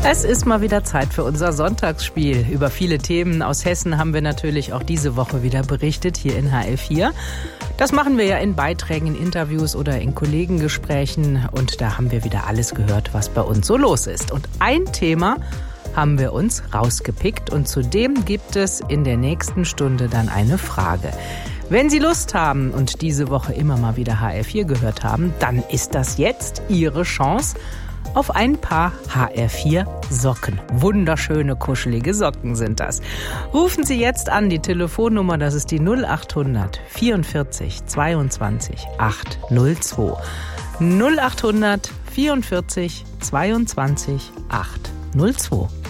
Es ist mal wieder Zeit für unser Sonntagsspiel. Über viele Themen aus Hessen haben wir natürlich auch diese Woche wieder berichtet, hier in HR4. Das machen wir ja in Beiträgen, in Interviews oder in Kollegengesprächen. Und da haben wir wieder alles gehört, was bei uns so los ist. Und ein Thema haben wir uns rausgepickt. Und zudem gibt es in der nächsten Stunde dann eine Frage. Wenn Sie Lust haben und diese Woche immer mal wieder HR4 gehört haben, dann ist das jetzt Ihre Chance auf ein paar HR4 Socken. Wunderschöne, kuschelige Socken sind das. Rufen Sie jetzt an, die Telefonnummer, das ist die 0800 44 22 802. 0800 44 22 802.